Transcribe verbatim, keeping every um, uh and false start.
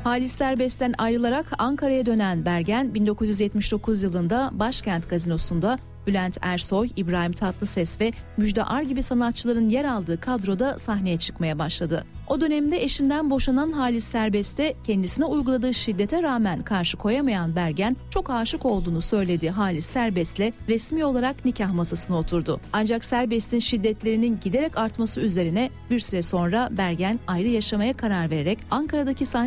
Halis Serbest'ten ayrılarak Ankara'ya dönen Bergen, bin dokuz yüz yetmiş dokuz yılında Başkent Gazinosu'nda Bülent Ersoy, İbrahim Tatlıses ve Müjde Ar gibi sanatçıların yer aldığı kadroda sahneye çıkmaya başladı. O dönemde eşinden boşanan Halis Serbest'e kendisine uyguladığı şiddete rağmen karşı koyamayan Bergen, çok aşık olduğunu söylediği Halis Serbest'le resmi olarak nikah masasına oturdu. Ancak Serbest'in şiddetlerinin giderek artması üzerine bir süre sonra Bergen ayrı yaşamaya karar vererek Ankara'daki sahne